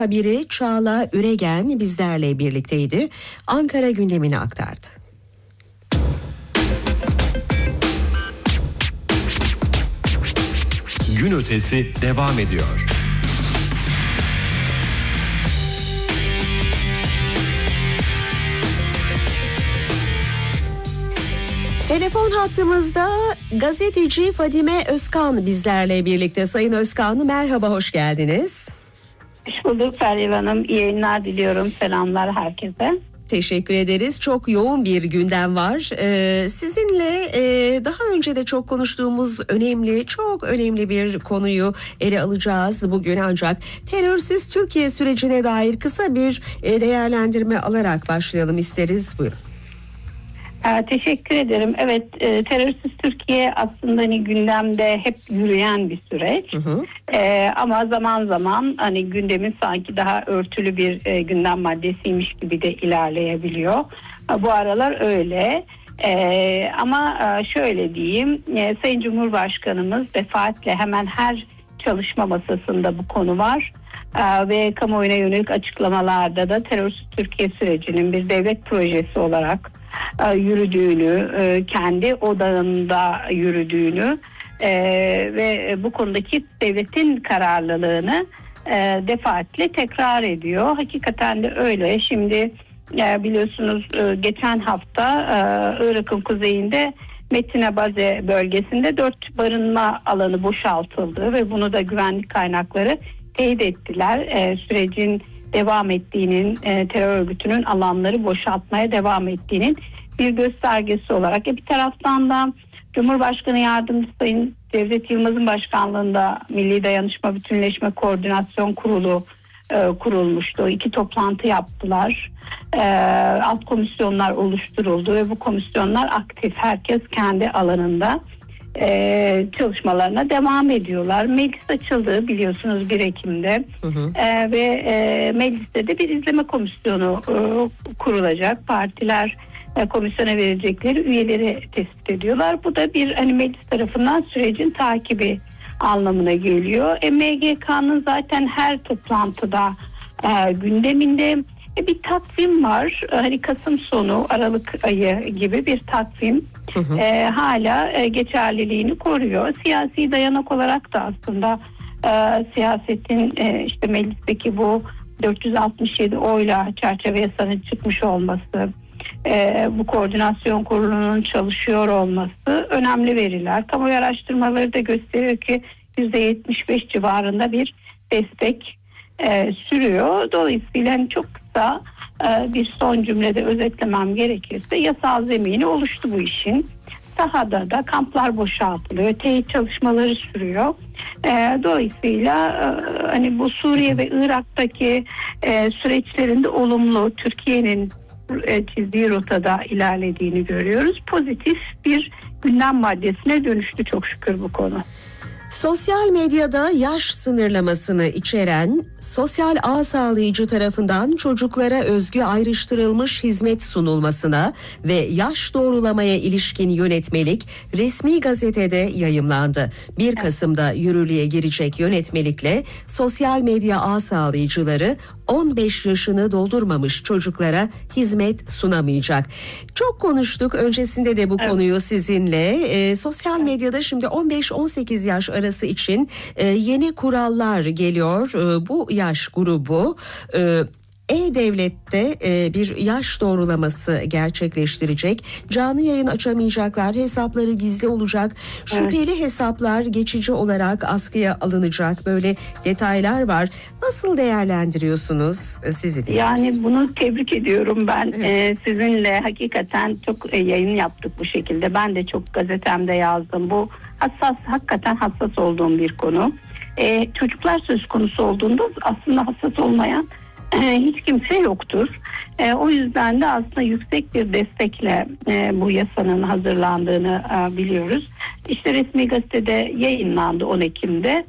Haberi Çağla Üregen bizlerle birlikteydi. Ankara gündemini aktardı. Gün ötesi devam ediyor. Telefon hattımızda gazeteci Fadime Özkan bizlerle birlikte. Sayın Özkan, merhaba, hoş geldiniz. Hoş bulduk Feryal Hanım. İyi yayınlar diliyorum. Selamlar herkese. Teşekkür ederiz. Çok yoğun bir gündem var. Sizinle daha önce de çok konuştuğumuz çok önemli bir konuyu ele alacağız bugün, ancak terörsüz Türkiye sürecine dair kısa bir değerlendirme alarak başlayalım isteriz. Buyurun. Teşekkür ederim. Evet, terörsüz Türkiye aslında gündemde hep yürüyen bir süreç. Ama zaman zaman gündemin sanki daha örtülü bir gündem maddesiymiş gibi de ilerleyebiliyor. Bu aralar öyle. Ama şöyle diyeyim, Sayın Cumhurbaşkanımız defaatle hemen her çalışma masasında bu konu var. Ve kamuoyuna yönelik açıklamalarda da terörsüz Türkiye sürecinin bir devlet projesi olarak yürüdüğünü, kendi odağında yürüdüğünü ve bu konudaki devletin kararlılığını defaatle tekrar ediyor. Hakikaten de öyle. Şimdi biliyorsunuz geçen hafta Irak'ın kuzeyinde Metine Baze bölgesinde 4 barınma alanı boşaltıldı ve bunu da güvenlik kaynakları teyit ettiler. Sürecin devam ettiğinin, terör örgütünün alanları boşaltmaya devam ettiğinin bir göstergesi olarak. Bir taraftan da Cumhurbaşkanı Yardımcısı Sayın Cevdet Yılmaz'ın başkanlığında Milli Dayanışma Bütünleşme Koordinasyon Kurulu kurulmuştu. 2 toplantı yaptılar. Alt komisyonlar oluşturuldu ve bu komisyonlar aktif, herkes kendi alanında çalışmalarına devam ediyorlar. Meclis açıldı biliyorsunuz 1 Ekim'de ve mecliste de bir izleme komisyonu kurulacak. Partiler komisyona verecekleri üyeleri tespit ediyorlar. Bu da bir meclis tarafından sürecin takibi anlamına geliyor. MGK'nın zaten her toplantıda gündeminde bir takvim var. Kasım sonu, Aralık ayı gibi bir takvim hala geçerliliğini koruyor. Siyasi dayanak olarak da aslında siyasetin meclisteki bu 467 oyla çerçeve yasanın çıkmış olması, bu koordinasyon kurulunun çalışıyor olması önemli veriler. Kamuoyu araştırmaları da gösteriyor ki %75 civarında bir destek sürüyor. Dolayısıyla çok kısa bir son cümlede özetlemem gerekirse yasal zemini oluştu bu işin. Sahada da kamplar boşaltılıyor, teyit çalışmaları sürüyor. Dolayısıyla bu Suriye ve Irak'taki süreçlerinde olumlu, Türkiye'nin çizdiği rotada ilerlediğini görüyoruz. Pozitif bir gündem maddesine dönüştü çok şükür bu konu. Sosyal medyada yaş sınırlamasını içeren sosyal ağ sağlayıcı tarafından çocuklara özgü ayrıştırılmış hizmet sunulmasına ve yaş doğrulamaya ilişkin yönetmelik resmi gazetede yayımlandı. 1 Kasım'da yürürlüğe girecek yönetmelikle sosyal medya ağ sağlayıcıları 15 yaşını doldurmamış çocuklara hizmet sunamayacak. Çok konuştuk öncesinde de bu konuyu sizinle. Sosyal medyada şimdi 15-18 yaş arası için yeni kurallar geliyor. Bu yaş grubu E-Devlet'te bir yaş doğrulaması gerçekleştirecek. Canlı yayın açamayacaklar, hesapları gizli olacak. Şüpheli hesaplar geçici olarak askıya alınacak. Böyle detaylar var. Nasıl değerlendiriyorsunuz sizi dinliyoruz? Yani bunu tebrik ediyorum ben. Sizinle hakikaten çok yayın yaptık bu şekilde. Ben de çok gazetemde yazdım. Bu hakikaten hassas olduğum bir konu. Çocuklar söz konusu olduğunda aslında hassas olmayan hiç kimse yoktur. O yüzden de aslında yüksek bir destekle bu yasanın hazırlandığını biliyoruz. İşte resmi gazetede yayınlandı 10 Ekim'de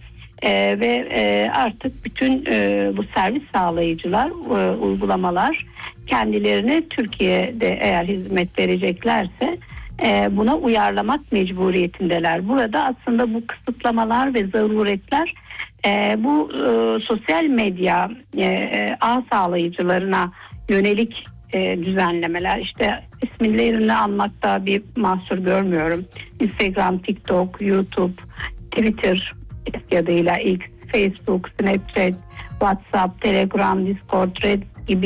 ve artık bütün bu servis sağlayıcılar, uygulamalar kendilerini Türkiye'de eğer hizmet vereceklerse buna uyarlamak mecburiyetindeler. Burada aslında bu kısıtlamalar ve zaruretler Bu sosyal medya ağ sağlayıcılarına yönelik düzenlemeler, işte isimlerini anmakta bir mahsur görmüyorum. Instagram, TikTok, YouTube, Twitter eski adıyla X, Facebook, Snapchat, WhatsApp, Telegram, Discord, Red gibi